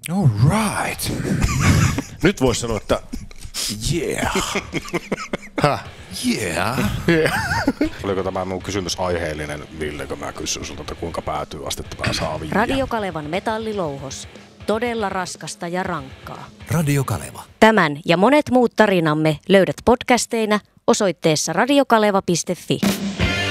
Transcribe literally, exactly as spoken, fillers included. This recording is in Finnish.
All right. Nyt voisi sanoa, että yeah. Häh? Yeah. yeah. Oliko tämä mun kysymys aiheellinen, Ville, kun mä kysyn sulta, että kuinka päätyy astetta mä saa viiä? Radio Kalevan metallilouhos. Todella raskasta ja rankkaa. Radio Kaleva. Tämän ja monet muut tarinamme löydät podcasteina osoitteessa radiokaleva piste fi.